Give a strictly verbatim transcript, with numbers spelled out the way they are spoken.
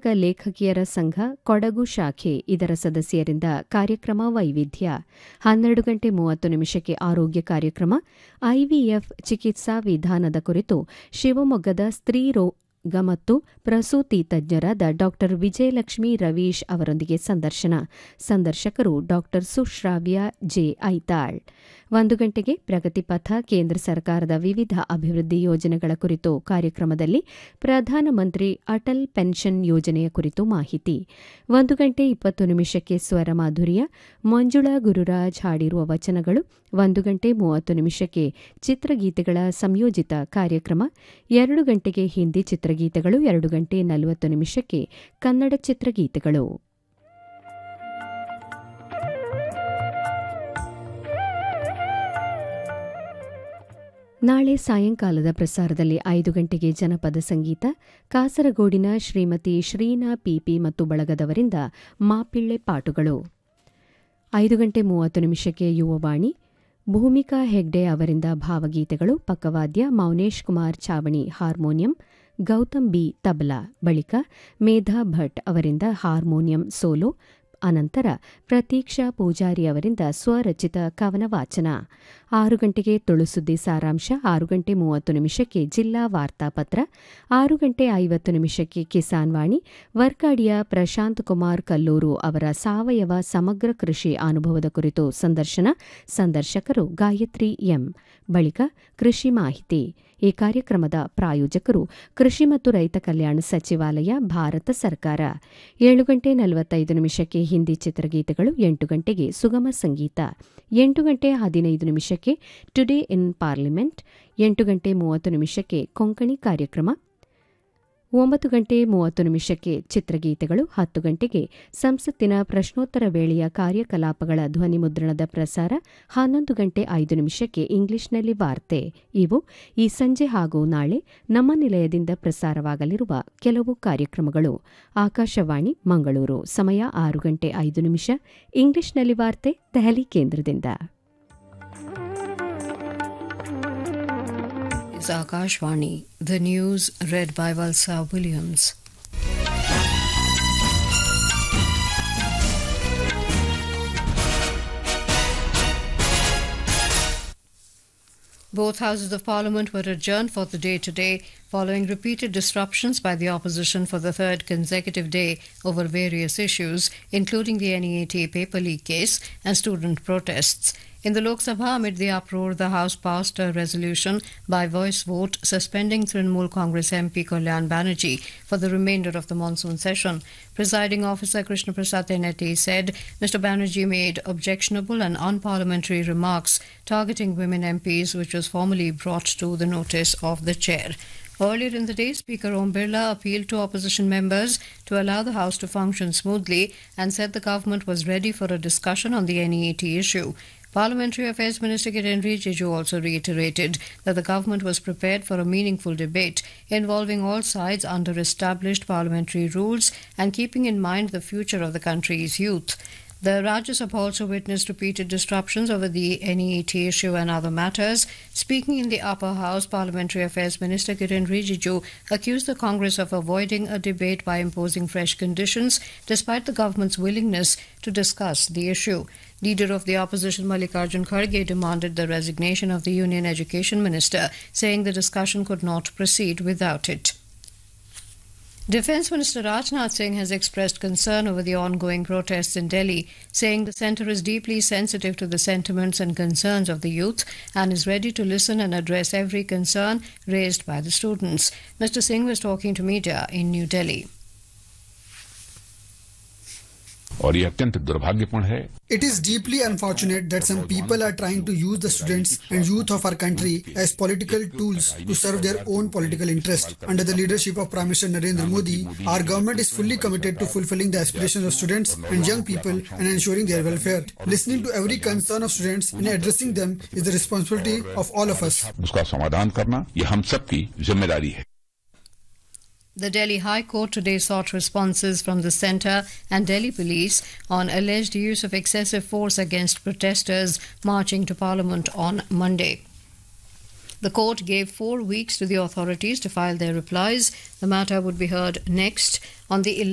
ಕರ್ನಾಟಕ ಲೇಖಕಿಯರ ಸಂಘ ಕೊಡಗು ಶಾಖೆ ಇದರ ಸದಸ್ಯರಿಂದ ಕಾರ್ಯಕ್ರಮ ವೈವಿಧ್ಯ. ಹನ್ನೆರಡು ಗಂಟೆ ಮೂವತ್ತು ನಿಮಿಷಕ್ಕೆ ಆರೋಗ್ಯ ಕಾರ್ಯಕ್ರಮ ಐವಿಎಫ್ ಚಿಕಿತ್ಸಾ ವಿಧಾನದ ಕುರಿತು ಶಿವಮೊಗ್ಗದ ಸ್ತ್ರೀ ರೋಗ ಮತ್ತು ಪ್ರಸೂತಿ ತಜ್ಞರಾದ ಡಾ ವಿಜಯಲಕ್ಷ್ಮಿ ರವೀಶ್ ಅವರೊಂದಿಗೆ ಸಂದರ್ಶನ. ಸಂದರ್ಶಕರು ಡಾ ಸುಶ್ರಾವ್ಯ ಜೆ ಐತಾಳ್. ಒಂದು ಗಂಟೆಗೆ ಪ್ರಗತಿಪಥ ಕೇಂದ್ರ ಸರ್ಕಾರದ ವಿವಿಧ ಅಭಿವೃದ್ಧಿ ಯೋಜನೆಗಳ ಕುರಿತು ಕಾರ್ಯಕ್ರಮದಲ್ಲಿ ಪ್ರಧಾನಮಂತ್ರಿ ಅಟಲ್ ಪೆನ್ಷನ್ ಯೋಜನೆಯ ಕುರಿತು ಮಾಹಿತಿ. ಒಂದು ಗಂಟೆ ಇಪ್ಪತ್ತು ನಿಮಿಷಕ್ಕೆ ಸ್ವರ ಮಾಧುರ್ಯ ಮಂಜುಳಾ ಗುರುರಾಜ್ ಹಾಡಿರುವ ವಚನಗಳು. ಒಂದು ಗಂಟೆ ಮೂವತ್ತು ನಿಮಿಷಕ್ಕೆ ಚಿತ್ರಗೀತೆಗಳ ಸಂಯೋಜಿತ ಕಾರ್ಯಕ್ರಮ. ಎರಡು ಗಂಟೆಗೆ ಹಿಂದಿ ಚಿತ್ರಗೀತೆಗಳು. ಎರಡು ಗಂಟೆ ನಲವತ್ತು ನಿಮಿಷಕ್ಕೆ ಕನ್ನಡ ಚಿತ್ರಗೀತೆಗಳು. ನಾಳೆ ಸಾಯಂಕಾಲದ ಪ್ರಸಾರದಲ್ಲಿ ಐದು ಗಂಟೆಗೆ ಜನಪದ ಸಂಗೀತ. ಕಾಸರಗೋಡಿನ ಶ್ರೀಮತಿ ಶ್ರೀನಾ ಪಿಪಿ ಮತ್ತು ಬಳಗದವರಿಂದ ಮಾಪಿಳ್ಳೆ ಪಾಟುಗಳು. ಐದು ಗಂಟೆ ಮೂವತ್ತು ನಿಮಿಷಕ್ಕೆ ಯುವವಾಣಿ ಭೂಮಿಕಾ ಹೆಗ್ಡೆ ಅವರಿಂದ ಭಾವಗೀತೆಗಳು. ಪಕ್ಕವಾದ್ಯ ಮೌನೇಶ್ ಕುಮಾರ್ ಚಾವಣಿ ಹಾರ್ಮೋನಿಯಂ, ಗೌತಮ್ ಬಿ ತಬಲಾ. ಬಳಿಕ ಮೇಧಾ ಭಟ್ ಅವರಿಂದ ಹಾರ್ಮೋನಿಯಂ ಸೋಲೋ. ಅನಂತರ ಪ್ರತೀಕ್ಷಾ ಪೂಜಾರಿ ಅವರಿಂದ ಸ್ವರಚಿತ ಕವನ ವಾಚನ. ಆರು ಗಂಟೆಗೆ ತುಳುಸುದ್ದಿ ಸಾರಾಂಶ. ಆರು ಗಂಟೆ ಮೂವತ್ತು ನಿಮಿಷಕ್ಕೆ ಜಿಲ್ಲಾ ವಾರ್ತಾಪತ್ರ. ಆರು ಗಂಟೆ ಐವತ್ತು ನಿಮಿಷಕ್ಕೆ ಕಿಸಾನ್ ವಾಣಿ ವರ್ಕಾಡಿಯ ಪ್ರಶಾಂತ್ ಕುಮಾರ್ ಕಲ್ಲೂರು ಅವರ ಸಾವಯವ ಸಮಗ್ರ ಕೃಷಿ ಅನುಭವದ ಕುರಿತು ಸಂದರ್ಶನ. ಸಂದರ್ಶಕರು ಗಾಯತ್ರಿ ಎಂ. ಬಳಿಕ ಕೃಷಿ ಮಾಹಿತಿ. ಈ ಕಾರ್ಯಕ್ರಮದ ಪ್ರಾಯೋಜಕರು ಕೃಷಿ ಮತ್ತು ರೈತ ಕಲ್ಯಾಣ ಸಚಿವಾಲಯ, ಭಾರತ ಸರ್ಕಾರ. ಏಳು ಗಂಟೆ ನಲವತ್ತೈದು ನಿಮಿಷಕ್ಕೆ ಹಿಂದಿ ಚಿತ್ರಗೀತೆಗಳು. ಎಂಟು ಗಂಟೆಗೆ ಸುಗಮ ಸಂಗೀತ. ಎಂಟು ಗಂಟೆ ಹದಿನೈದು ನಿಮಿಷಕ್ಕೆ ಟುಡೇ ಇನ್ ಪಾರ್ಲಿಮೆಂಟ್. ಎಂಟು ಗಂಟೆ ಮೂವತ್ತು ನಿಮಿಷಕ್ಕೆ ಕೊಂಕಣಿ ಕಾರ್ಯಕ್ರಮ. ಒಂಬತ್ತು ಗಂಟೆ ಮೂವತ್ತು ನಿಮಿಷಕ್ಕೆ ಚಿತ್ರಗೀತೆಗಳು. ಹತ್ತು ಗಂಟೆಗೆ ಸಂಸತ್ತಿನ ಪ್ರಶ್ನೋತ್ತರ ವೇಳೆಯ ಕಾರ್ಯಕಲಾಪಗಳ ಧ್ವನಿಮುದ್ರಣದ ಪ್ರಸಾರ. ಹನ್ನೊಂದು ಗಂಟೆ ಐದು ನಿಮಿಷಕ್ಕೆ ಇಂಗ್ಲಿಷ್ನಲ್ಲಿ ವಾರ್ತೆ. ಇವು ಈ ಸಂಜೆ ಹಾಗೂ ನಾಳೆ ನಮ್ಮ ನಿಲಯದಿಂದ ಪ್ರಸಾರವಾಗಲಿರುವ ಕೆಲವು ಕಾರ್ಯಕ್ರಮಗಳು. ಆಕಾಶವಾಣಿ ಮಂಗಳೂರು. ಸಮಯ ಆರು ಗಂಟೆ ಐದು ನಿಮಿಷ. ಇಂಗ್ಲಿಷ್ನಲ್ಲಿ ವಾರ್ತೆ ದೆಹಲಿ ಕೇಂದ್ರದಿಂದ. Akashvani, the news read by Valsa Williams. Both houses of parliament were adjourned for the day today following repeated disruptions by the opposition for the third consecutive day over various issues, including the N E A T paper leak case and student protests. In the Lok Sabha, amid the uproar, the House passed a resolution by voice vote suspending Trinamool Congress M P Kalyan Banerjee for the remainder of the monsoon session. Presiding officer Krishna Prasad Teneti said Mister Banerjee made objectionable and unparliamentary remarks targeting women M Ps, which was formally brought to the notice of the chair. Earlier in the day, Speaker Om Birla appealed to opposition members to allow the House to function smoothly and said the government was ready for a discussion on the N E A T issue. Parliamentary Affairs Minister Kiren Rijiju also reiterated that the government was prepared for a meaningful debate involving all sides under established parliamentary rules and keeping in mind the future of the country's youth. The Rajya Sabha also witnessed repeated disruptions over the N E A T issue and other matters. Speaking in the upper house, Parliamentary Affairs Minister Kiren Rijiju accused the Congress of avoiding a debate by imposing fresh conditions, despite the government's willingness to discuss the issue. Leader of the opposition Mallikarjun Kharge demanded the resignation of the Union Education Minister, saying the discussion could not proceed without it. Defence Minister Rajnath Singh has expressed concern over the ongoing protests in Delhi, saying the centre is deeply sensitive to the sentiments and concerns of the youth and is ready to listen and address every concern raised by the students. Mister Singh was talking to media in New Delhi. और ये अत्यंत दुर्भाग्यपूर्ण है. It is deeply unfortunate that some people are trying to use the students and youth of our country as political tools to serve their own political interest. Under the leadership of Prime Minister Narendra Modi, our government is fully committed to fulfilling the aspirations of students and young people and ensuring their welfare. Listening to every concern of students and addressing them is the responsibility of all of us. उसका समाधान करना ये हम सबकी जिम्मेदारी है. The Delhi High Court today sought responses from the centre and Delhi police on alleged use of excessive force against protesters marching to Parliament on Monday. The court gave four weeks to the authorities to file their replies. The matter would be heard next on the